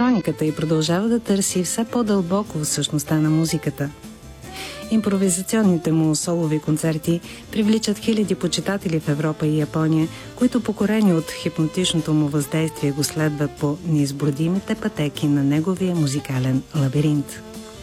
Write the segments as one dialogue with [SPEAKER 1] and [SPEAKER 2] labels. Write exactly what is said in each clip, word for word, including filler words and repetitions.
[SPEAKER 1] електрониката и продължава да търси все по-дълбоко в същността на музиката. Импровизационните му солови концерти привличат хиляди почитатели в Европа и Япония, които покорени от хипнотичното му въздействие го следват по неизбродимите пътеки на неговия музикален лабиринт.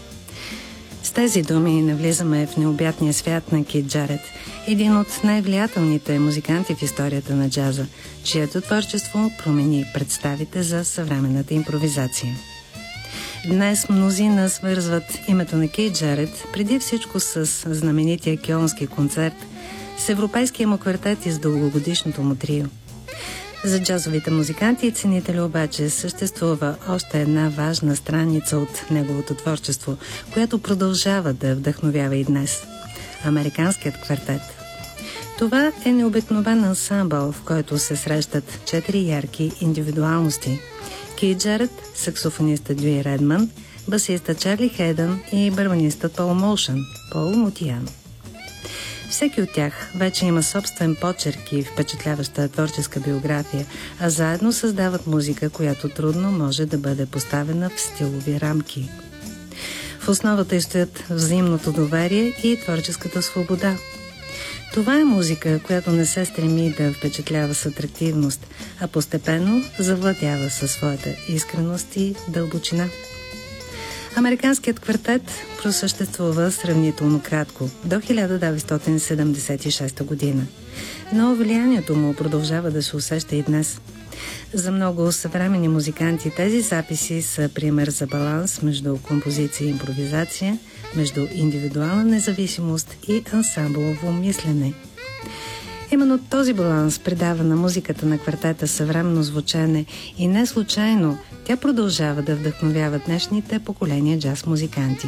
[SPEAKER 1] С тези думи навлизаме в необятния свят на Кид Джарет, един от най-влиятелните музиканти в историята на джаза, чието творчество промени представите за съвременната импровизация. Днес мнозина свързват името на Кид Джарет преди всичко с знаменития кьолнски концерт, с европейския му квартет и с дългогодишното му трио. За джазовите музиканти и ценители обаче съществува още една важна страница от неговото творчество, която продължава да вдъхновява и днес – американският квартет. Това е необикновен ансамбъл, в който се срещат четири ярки индивидуалности – Кид Джарет, саксофонистът Дюи Редман, басистът Чарли Хейдън и барабанистът Пол Моушън, Пол Мутиян. Всеки от тях вече има собствен почерк и впечатляваща творческа биография, а заедно създават музика, която трудно може да бъде поставена в стилови рамки. В основата й стоят взаимното доверие и творческата свобода. Това е музика, която не се стреми да впечатлява с атрактивност, а постепенно завладява със своята искреност и дълбочина. Американският квартет просъществува сравнително кратко, до хиляда деветстотин седемдесет и шеста година, но влиянието му продължава да се усеща и днес. За много съвременни музиканти тези записи са пример за баланс между композиция и импровизация, между индивидуална независимост и ансамблово мислене. Именно този баланс придава на музиката на квартета съвременно звучене и не случайно тя продължава да вдъхновява днешните поколения джаз-музиканти.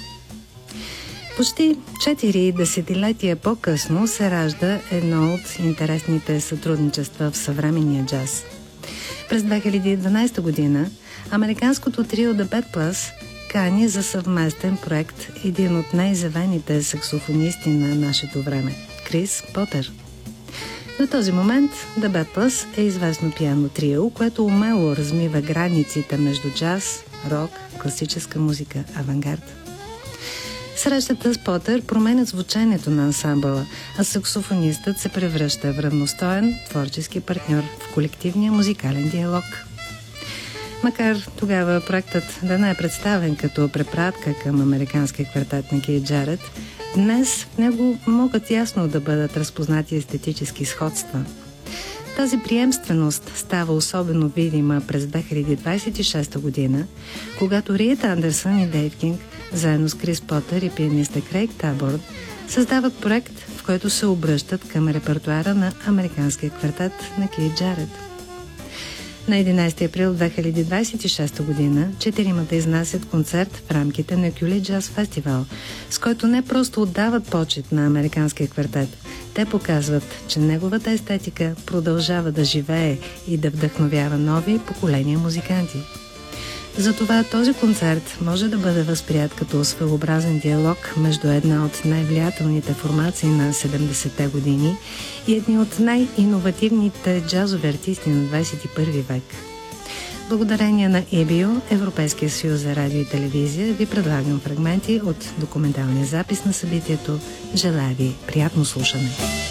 [SPEAKER 1] Почти четири десетилетия по-късно се ражда едно от интересните сътрудничества в съвременния джаз. През две хиляди и дванадесета година американското трио The Bad Plus кани за съвместен проект един от най-изявените саксофонисти на нашето време – Крис Потър. До този момент The Bad Plus е известно пиано трио, което умело размива границите между джаз, рок, класическа музика, авангард. Срещата с Потър променя звучението на ансамбъла, а саксофонистът се превръща в равностоен творчески партньор в колективния музикален диалог. Макар тогава проектът да не е представен като препратка към американския квартет на Кид Джарет, днес в него могат ясно да бъдат разпознати естетически сходства. Тази приемственост става особено видима през две хиляди двадесет и шеста година, когато Риет Андерсън и Дейв Кинг, заедно с Крис Потър и пианиста Крейг Таборд, създават проект, в който се обръщат към репертуара на американския квартет на Кид Джарет. На единадесети април две хиляди двадесет и шеста година четиримата изнасят концерт в рамките на Кюли Джаз Фестивал, с който не просто отдават почет на американския квартет, те показват, че неговата естетика продължава да живее и да вдъхновява нови поколения музиканти. Затова този концерт може да бъде възприят като своеобразен диалог между една от най-влиятелните формации на седемдесетте години и едни от най-иновативните джазови артисти на двадесет и първи век. Благодарение на и би о, Европейския съюз за радио и телевизия, ви предлагам фрагменти от документалния запис на събитието. Желая ви приятно слушане!